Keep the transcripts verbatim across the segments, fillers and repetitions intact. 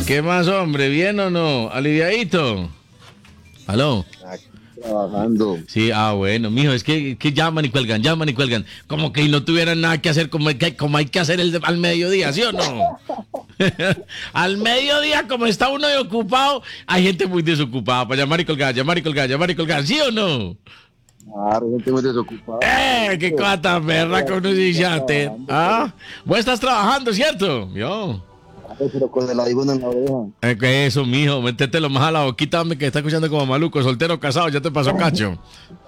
¿Qué más, hombre? ¿Bien o no? ¿Aliviadito? ¿Aló? Aquí trabajando. Sí, ah, bueno, mijo, es que, que llaman y cuelgan, llaman y cuelgan. Como que no tuvieran nada que hacer, como, que, como hay que hacer el, al mediodía, ¿sí o no? Al mediodía, como está uno de ocupado, hay gente muy desocupada para llamar y colgar, llamar y colgar, llamar y colgar, ¿sí o no? Claro, gente muy desocupada. ¡Eh! ¡Qué cosa tan perra con un dichate! ¿Ah? Vos estás trabajando, ¿cierto? Yo. Pero con el audífono en la oreja. Es que eso, mijo, métetelo más a la boquita, hombre, que está escuchando como maluco, soltero, casado, ya te pasó cacho.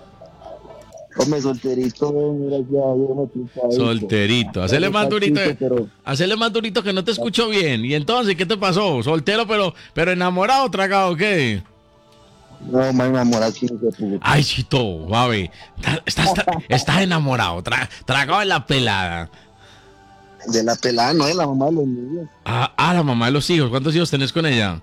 Hombre, solterito, gracias a Dios, no triunfadito. Solterito, hacele más durito, pero... hacele más durito que no te escucho bien. ¿Y entonces qué te pasó? ¿Soltero pero, pero enamorado, tragado, qué? No, más enamorado que no se pudo. Ay, chito, babe, estás, estás enamorado, tra, tragado en la pelada. De la pelada, no, de la mamá de los niños. Ah, ah, la mamá de los hijos, ¿cuántos hijos tenés con ella?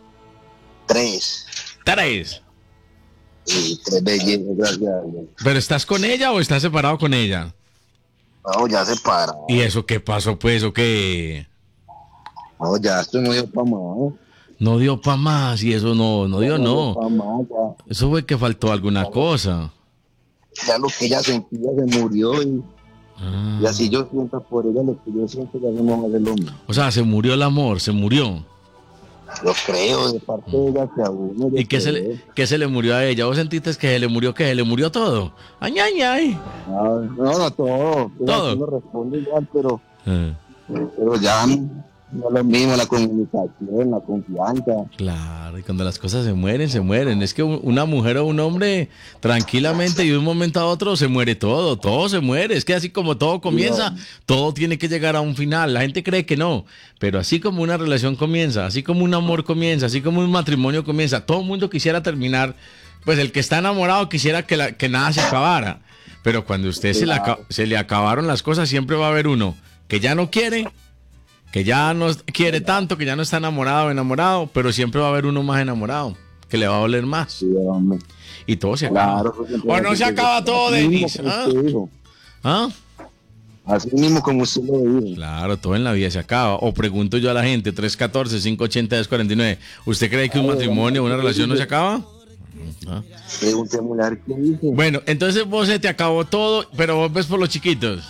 Tres. Tres. Sí, tres bellezas, gracias a Dios. ¿Pero estás con ella o estás separado con ella? No, ya se para. ¿Y eso qué pasó, pues, o qué? No, ya esto no dio para más. No dio pa' más, y eso no, no dio, no. No dio pa' más, ya. Eso fue que faltó alguna cosa. Ya lo que ella sentía se murió y... Ah. Y así yo siento por ella, lo que yo siento ya no va a ser lo mismo. O sea, se murió el amor, se murió. Yo creo, de parte de ella que a uno. ¿Y qué se, le, qué se le murió a ella? ¿Vos sentiste que se le murió qué? ¿Se le murió todo? ¡Ay, ay, ay! No, no, no todo. Todo. Uno responde igual, pero, Ah. pero ya no es lo mismo, la comunicación, la confianza. Claro, y cuando las cosas se mueren, se mueren. Es que una mujer o un hombre tranquilamente y de un momento a otro se muere todo, todo se muere. Es que así como todo comienza, todo tiene que llegar a un final. La gente cree que no, pero así como una relación comienza, así como un amor comienza, así como un matrimonio comienza, todo el mundo quisiera terminar, pues el que está enamorado quisiera que, la, que nada se acabara. Pero cuando a usted se le, aca- se le acabaron las cosas, siempre va a haber uno que ya no quiere, que ya no quiere tanto, que ya no está enamorado o enamorado, pero siempre va a haber uno más enamorado, que le va a doler más. Sí, hombre. Y todo se acaba. Claro, pues, O no se acaba todo, Denis. ¿Ah? ¿Ah? Así mismo como usted lo dijo. Claro, todo en la vida se acaba. O pregunto yo a la gente, tres uno cuatro, cinco ocho cero, dos cuatro nueve, ¿usted cree que un matrimonio o una relación no se acaba? ¿Ah? Pregúnteme a ver qué dice. Bueno, entonces vos se te acabó todo, pero vos ves por los chiquitos.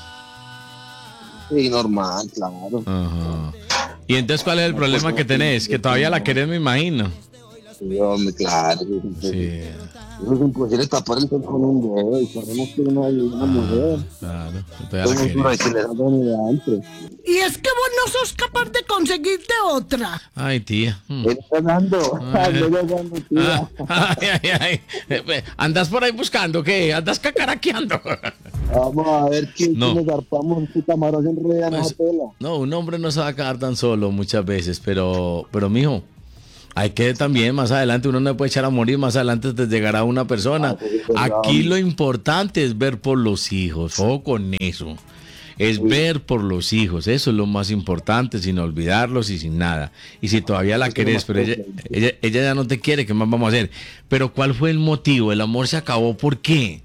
Sí, normal, claro. Ajá. Y entonces, ¿cuál es el problema que tenés? Que todavía la querés, me imagino. Sí, hombre, claro. Sí. Eso es imposible tapar el sol con un dedo y sabemos que una, una mujer. Claro, todavía la Entonces, querés. que le da de antes. Y es que vos no sos capaz de conseguirte otra. Ay, tía. Mm. Él está dando. Ay. Él está dando, tía. Ah, ay, ay, ay. Eh, eh, ¿Andas por ahí buscando qué? ¿Andas cacaraqueando? Vamos a ver quién No. nos zarpamos este camarón se enreda en Pues, esa tela. no, un hombre no se va a quedar tan solo muchas veces, pero, pero mijo, hay que también más adelante, uno no puede echar a morir, más adelante te llegará una persona. Ah, sí, pues, Aquí ya. lo importante es ver por los hijos, ojo con eso. Es ver por los hijos, eso es lo más importante, sin olvidarlos y sin nada. Y si todavía la querés, pero ella, ella, ella ya no te quiere, ¿qué más vamos a hacer? Pero ¿cuál fue el motivo? ¿El amor se acabó por qué?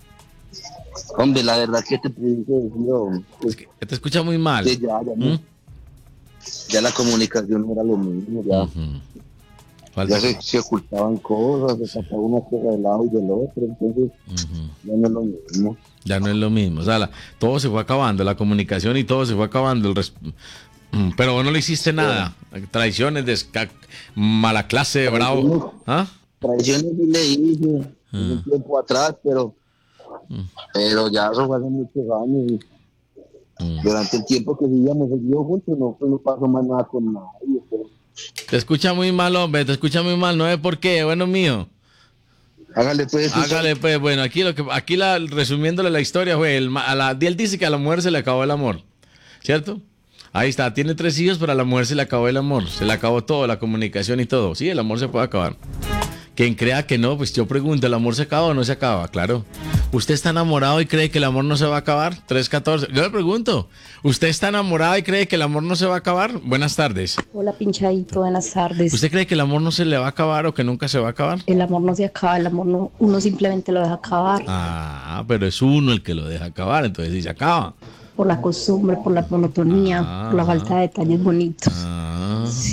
Hombre, la verdad que te pudiese decir, hombre, Es que te escucha muy mal. que ya, ya, no- ¿Mm? ya la comunicación no era lo mismo, ya, Ujú. Falta- ya se, se ocultaban cosas, se sacaba una cosa del lado y del otro, entonces Ujú. ya no es lo mismo. Ya no es lo mismo. O sea, la- todo se fue acabando, la comunicación y todo se fue acabando. El res- Mm, Pero vos no le hiciste nada. Traiciones, desca- mala clase, bravo. ¿Ah? Traiciones sí le hice Ah. un tiempo atrás, pero pero ya eso fue hace muchos años y Mm. durante el tiempo que vivíamos seguidos juntos no, pues no pasó más nada con nadie, pero Te escucha muy mal, hombre, te escucha muy mal. No sé por qué, bueno mío. hágale pues. Hágale, pues, bueno, aquí lo que aquí la resumiéndole la historia fue, el, ma- a la, él dice que a la mujer se le acabó el amor, ¿cierto? Ahí está, tiene tres hijos, pero a la mujer se le acabó el amor, se le acabó todo, la comunicación y todo. Sí, el amor se puede acabar. Quien crea que no, pues yo pregunto, ¿el amor se acaba o no se acaba? Claro. ¿Usted está enamorado y cree que el amor no se va a acabar? tres catorce. Yo le pregunto, ¿usted está enamorado y cree que el amor no se va a acabar? Buenas tardes. Hola pinchadito, buenas tardes. ¿Usted cree que el amor no se le va a acabar o que nunca se va a acabar? El amor no se acaba, el amor no, uno simplemente lo deja acabar Ah, pero es uno el que lo deja acabar, entonces sí se acaba. por la costumbre, por la monotonía, Ah. por la falta de detalles bonitos. Ah, Sí.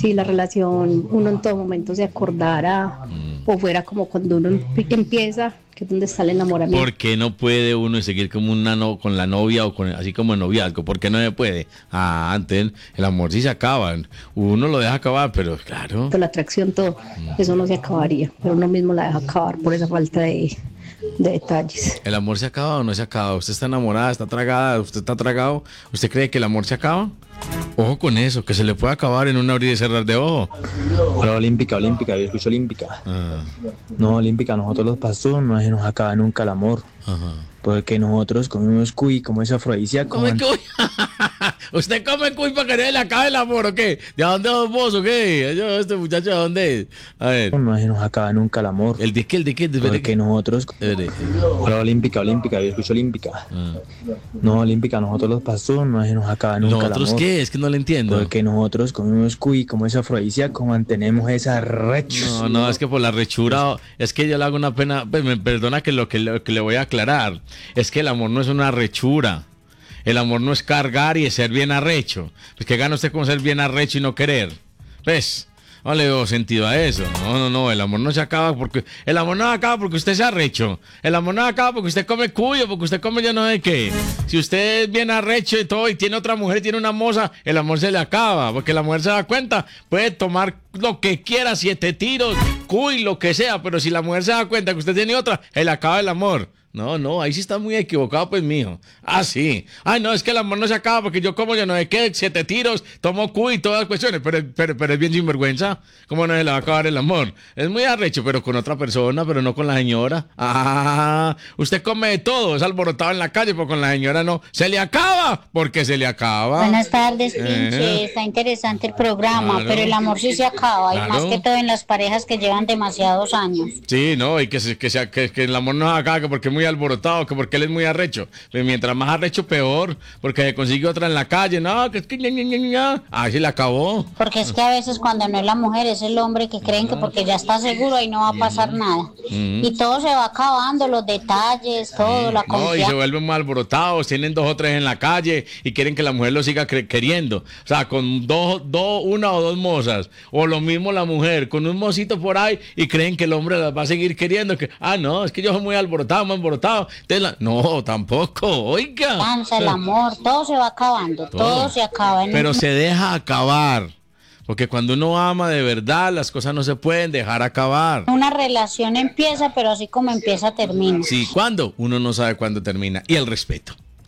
si la relación uno en todo momento se acordara o fuera como cuando uno empi- empieza, que es donde está el enamoramiento. ¿Por qué no puede uno seguir como una no, con la novia o con así como en noviazgo? ¿Por qué no se puede? Ah, antes el amor sí se acaba. Uno lo deja acabar, pero claro. La atracción, todo, eso no se acabaría, pero uno mismo la deja acabar por esa falta de, de detalles. ¿El amor se acaba o no se acaba? ¿Usted está enamorada, está tragada, usted está tragado? ¿Usted cree que el amor se acaba? Ojo con eso, que se le puede acabar en un abrir y cerrar de ojo. Hola, olímpica, olímpica, yo escucho olímpica. Ah, No, olímpica, nosotros los pastores no se nos acaba nunca el amor. ajá. Porque nosotros comemos cuy, como es afrodisíaco. ¿Come man. cuy? ¿Usted come cuy para que no se le acabe el amor o qué? ¿De dónde es vos o qué? Yo, este muchacho, ¿de dónde es? A ver. No se nos acaba nunca el amor. ¿El de qué? ¿El de qué? ¿El de qué? Porque nosotros... Espere. Hola, olímpica, olímpica, yo escucho olímpica. Ah. No, olímpica, nosotros los pastores no se nos acaba nunca el ¿Nosotros amor. qué? Es que no le entiendo. Porque nosotros comemos cuy, como es afrodisíaco, mantenemos esa recha. No, no, es que por la rechura, es que yo le hago una pena, pues me perdona que lo que, lo que le voy a aclarar, es que el amor no es una rechura, el amor no es cargar y es ser bien arrecho, pues que gana usted con ser bien arrecho y no querer, ¿ves? No le veo sentido a eso, no, no, no, el amor no se acaba porque, el amor no se acaba porque usted se arrecho, el amor no se acaba porque usted come cuyo, porque usted come ya no sé qué, si usted es bien arrecho y todo y tiene otra mujer y tiene una moza, el amor se le acaba, porque la mujer se da cuenta, puede tomar lo que quiera, siete tiros, cuy, lo que sea, pero si la mujer se da cuenta que usted tiene otra, se le acaba el amor. No, no, ahí sí está muy equivocado, pues, mijo. Ah, sí. Ay, no, es que el amor no se acaba porque yo como ya no sé qué, siete tiros, tomo cuy y todas las cuestiones, pero, pero, pero es bien sinvergüenza. ¿Cómo no se le va a acabar el amor? Es muy arrecho, pero con otra persona, pero no con la señora. Ah, usted come de todo, es alborotado en la calle, pero con la señora no. Se le acaba, porque se le acaba. Buenas tardes, Eh. Pinche. Está interesante el programa, Claro. pero el amor sí se acaba, y Claro. más que todo en las parejas que llevan demasiados años. Sí, no, y que, se- que, sea, que, que el amor no se acaba, que porque es muy alborotado, que porque él es muy arrecho. Pero mientras más arrecho, peor, porque se consigue otra en la calle. No, que es que ña, ña, ña, ña. Ay, se le acabó. Porque es que a veces cuando no es la mujer, es el hombre que creen que porque ya está seguro ahí no va a pasar nada. Y todo se va acabando, los detalles, todo, la No, y se confianza. vuelven mal alborotados, tienen dos o tres en la calle y quieren que la mujer lo siga cre- queriendo. O sea, con dos, dos, una o dos mozas. O lo mismo la mujer, con un mocito por ahí y creen que el hombre las va a seguir queriendo. Que, ah, no, es que yo soy muy alborotado, muy alborotado. Entonces la- no, tampoco, oiga. El amor, todo se va acabando, todo, Todo. se acaba. En Pero un- se deja acabar. Porque cuando uno ama de verdad, las cosas no se pueden dejar acabar. Una relación empieza, pero así como empieza, termina. Sí, ¿cuándo? Uno no sabe cuándo termina. Y el respeto.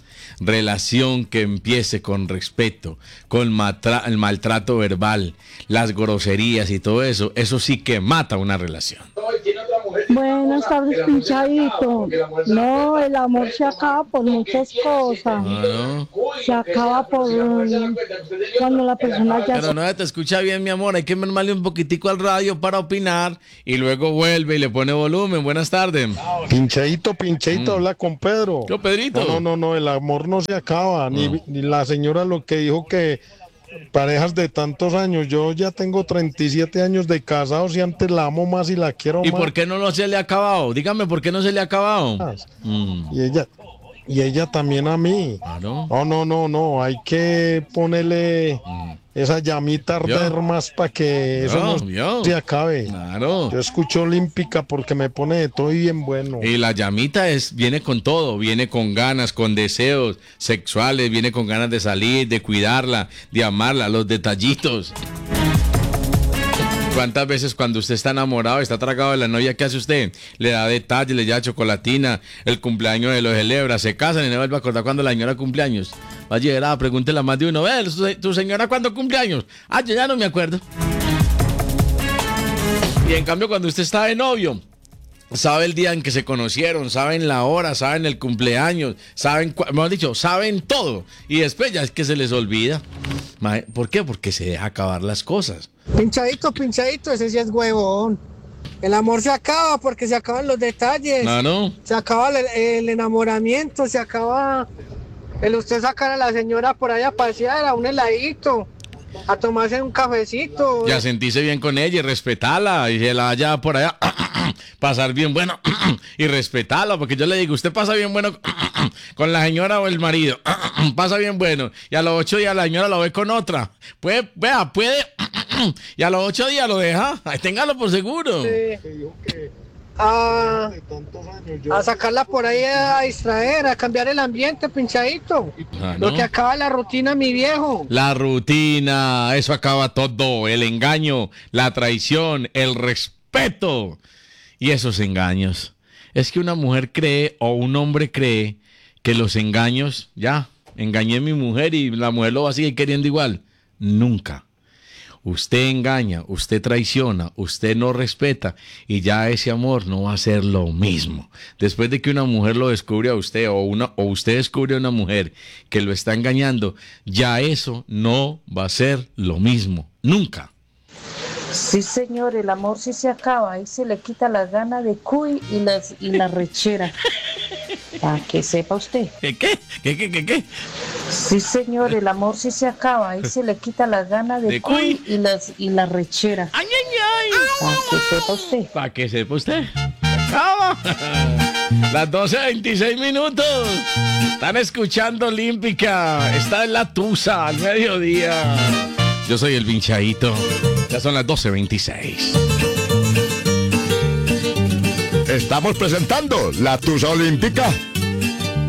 Relación que empiece con respeto, con matra- el maltrato verbal, las groserías y todo eso, eso sí que mata una relación. Buenas tardes, pinchadito. No, el amor se acaba por muchas cosas. Claro. Se acaba por um, cuando la persona ya Pero no te escucha bien, mi amor. Hay que mermarle un poquitico al radio para opinar y luego vuelve y le pone volumen. Buenas tardes. Pincheito, pincheito, habla con Pedro. Yo, Pedrito. No, no, no, no, el amor no se acaba. Ni, ni la señora lo que dijo que parejas de tantos años. Yo ya tengo treinta y siete años de casados y antes la amo más y la quiero ¿Y más. por qué no lo se le ha acabado? Dígame, ¿por qué no se le ha acabado? Mm, Y ella, y ella también a mí. claro. No, no, no, no, hay que ponerle esa llamita arder Yo. más para que eso Yo, no yo. se acabe. Claro. Yo escucho Olímpica porque me pone de todo y bien bueno. Y la llamita es, viene con todo, viene con ganas, con deseos sexuales, viene con ganas de salir, de cuidarla, de amarla, los detallitos. ¿Cuántas veces cuando usted está enamorado, está tragado de la novia, qué hace usted? Le da detalles, le lleva chocolatina, el cumpleaños de lo celebra, se casan y no vuelve a acordar cuando la señora cumpleaños. Va a llegar, ah, pregúntele a más de uno, ve, ¿tu, tu señora cuándo cumpleaños? Ah, yo ya no me acuerdo. Y en cambio cuando usted está de novio, sabe el día en que se conocieron, saben la hora, saben el cumpleaños, saben, cua- mejor dicho, saben todo. Y después ya es que se les olvida. Ma- ¿Por qué? Porque se deja acabar las cosas. Pinchadito, pinchadito, ese sí es huevón. El amor se acaba porque se acaban los detalles. No, no. Se acaba el, el enamoramiento, se acaba el usted sacar a la señora por ahí a pasear, a un heladito, a tomarse un cafecito. Y a sentirse bien con ella y respetarla y se la vaya por allá pasar bien bueno y respetarla, porque yo le digo, usted pasa bien bueno con la señora o el marido, pasa bien bueno y a los ocho días la señora la ve con otra, puede, vea, puede y a los ocho días lo deja. Ay, téngalo por seguro. Sí. A, a sacarla por ahí a distraer, a cambiar el ambiente, pinchadito. Ah, ¿no? Lo que acaba la rutina, mi viejo. La rutina, eso acaba todo. El engaño, la traición, el respeto y esos engaños. Es que una mujer cree o un hombre cree que los engaños, ya, engañé a mi mujer y la mujer lo va a seguir queriendo igual. Nunca. Usted engaña, usted traiciona, usted no respeta y ya ese amor no va a ser lo mismo. Después de que una mujer lo descubre a usted o, una, o usted descubre a una mujer que lo está engañando, ya eso no va a ser lo mismo. Nunca. Sí, señor, el amor sí se acaba, ahí se le quita la gana de cuy y, las, y la rechera. Para que sepa usted. ¿Qué, qué? ¿Qué, qué, qué, qué? Sí, señor, el amor sí se acaba, ahí se le quita la gana de, ¿De cuy cuy? y, las, y la rechera. ¡Ay, ay, ay! Para que sepa usted. Para que sepa usted. ¡Acaba! Las doce veintiséis minutos. Están escuchando Olímpica. Está en la Tusa al mediodía. Yo soy el Vinchadito. Ya son las doce veintiséis. Estamos presentando la Tusa Olímpica.